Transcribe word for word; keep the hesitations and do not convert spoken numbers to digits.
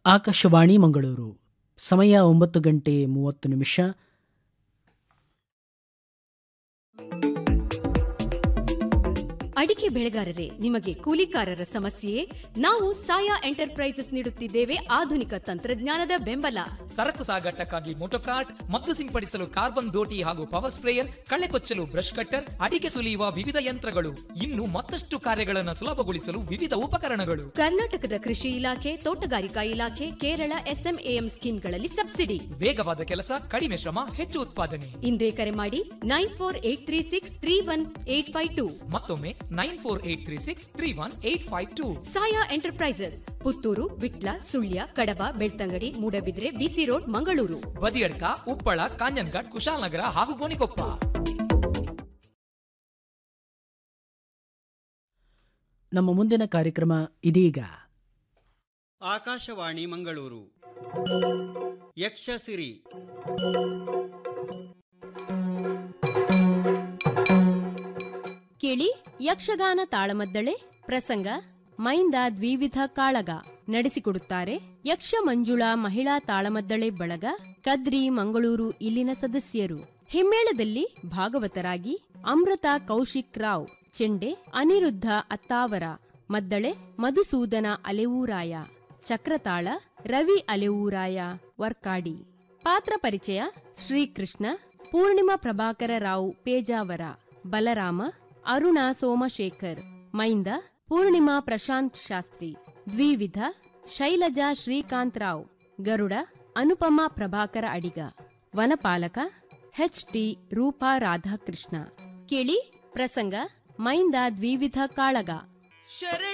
ಆಕಾಶವಾಣಿ ಮಂಗಳೂರು. ಸಮಯ ಒಂಬತ್ತು ಗಂಟೆ ಮೂವತ್ತು ನಿಮಿಷ. ಅಡಿಕೆ ಬೆಳೆಗಾರರೇ, ನಿಮಗೆ ಕೂಲಿಕಾರರ ಸಮಸ್ಯೆಯೇ? ನಾವು ಸಾಯಾ ಎಂಟರ್ಪ್ರೈಸಸ್ ನೀಡುತ್ತಿದ್ದೇವೆ ಆಧುನಿಕ ತಂತ್ರಜ್ಞಾನದ ಬೆಂಬಲ. ಸರಕು ಸಾಗಾಟಕ್ಕಾಗಿ ಮೋಟೋಕಾರ್ಟ್, ಮದ್ದು ಸಿಂಪಡಿಸಲು ಕಾರ್ಬನ್ ದೋಟಿ ಹಾಗೂ ಪವರ್ ಸ್ಪ್ರೇಯರ್, ಕಳೆ ಕೊಚ್ಚಲು ಬ್ರಷ್ ಕಟ್ಟರ್, ಅಡಿಕೆ ಸುಲಿಯುವ ವಿವಿಧ ಯಂತ್ರಗಳು, ಇನ್ನು ಮತ್ತಷ್ಟು ಕಾರ್ಯಗಳನ್ನು ಸುಲಭಗೊಳಿಸಲು ವಿವಿಧ ಉಪಕರಣಗಳು. ಕರ್ನಾಟಕದ ಕೃಷಿ ಇಲಾಖೆ, ತೋಟಗಾರಿಕಾ ಇಲಾಖೆ, ಕೇರಳ ಎಸ್ಎಂಎಎಂ ಸ್ಕೀಮ್ಗಳಲ್ಲಿ ಸಬ್ಸಿಡಿ. ವೇಗವಾದ ಕೆಲಸ, ಕಡಿಮೆ ಶ್ರಮ, ಹೆಚ್ಚು ಉತ್ಪಾದನೆ. ಇಂದೇ ಕರೆ ಮಾಡಿ nine four eight three six three one eight five two. ಮತ್ತೊಮ್ಮೆ nine four eight three six three one eight five two. Saya enterprises, Puttur, Vitla, Sullia, ಕಡಬ, ಬೆಳ್ತಂಗಡಿ, ಮೂಡಬಿದ್ರೆ, ಬಿಸಿ ರೋಡ್, ಮಂಗಳೂರು. ಬದಿಯಡ್ಕ, ಉಪ್ಪಳ, ಕಾಂಜನ್ಘಾಟ್, ಕುಶಾಲನಗರ ಹಾಗೂ ಗೋಣಿಕೊಪ್ಪ. ನಮ್ಮ ಮುಂದಿನ ಕಾರ್ಯಕ್ರಮ ಇದೀಗ. ಆಕಾಶವಾಣಿ ಮಂಗಳೂರು ಯಕ್ಷಸಿರಿ. ಕೇಳಿ, ಯಕ್ಷಗಾನ ತಾಳಮದ್ದಳೆ ಪ್ರಸಂಗ ಮೈಂದ ದ್ವಿವಿಧ ಕಾಳಗ. ನಡೆಸಿಕೊಡುತ್ತಾರೆ ಯಕ್ಷ ಮಂಜುಳಾ ಮಹಿಳಾ ತಾಳಮದ್ದಳೆ ಬಳಗ, ಕದ್ರಿ, ಮಂಗಳೂರು ಇಲ್ಲಿನ ಸದಸ್ಯರು. ಹಿಮ್ಮೇಳದಲ್ಲಿ ಭಾಗವತರಾಗಿ ಅಮೃತ ಕೌಶಿಕ್ ರಾವ್, ಚೆಂಡೆ ಅನಿರುದ್ಧ ಅತ್ತಾವರ, ಮದ್ದಳೆ ಮಧುಸೂದನ ಅಲೆವೂರಾಯ, ಚಕ್ರತಾಳ ರವಿ ಅಲೆವೂರಾಯ ವರ್ಕಾಡಿ. ಪಾತ್ರ ಪರಿಚಯ: ಶ್ರೀಕೃಷ್ಣ ಪೂರ್ಣಿಮಾ ಪ್ರಭಾಕರ ರಾವ್ ಪೇಜಾವರ, ಬಲರಾಮ ಅರುಣ ಸೋಮಶೇಖರ್, ಮೈಂದ ಪೂರ್ಣಿಮಾ ಪ್ರಶಾಂತ್ ಶಾಸ್ತ್ರಿ, ದ್ವಿವಿಧ ಶೈಲಜಾ ಶ್ರೀಕಾಂತ್ ರಾವ್, ಗರುಡ ಅನುಪಮಾ ಪ್ರಭಾಕರ ಅಡಿಗ, ವನಪಾಲಕ ಎಚ್ ಟಿ ರೂಪಾ ರಾಧಾಕೃಷ್ಣ. ಕೇಳಿ ಪ್ರಸಂಗ ಮೈಂದ ದ್ವಿವಿಧ ಕಾಳಗ. ಶರಣ